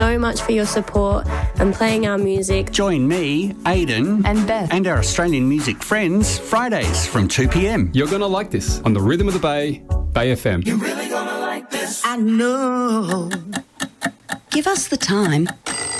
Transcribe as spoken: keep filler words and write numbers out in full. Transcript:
so much for your support and playing our music. Join me, Aidan, and Beth, and our Australian music friends Fridays from two p m. You're going to like this on the Rhythm of the Bay, Bay F M. You're really going to like this. I know. Give us the time.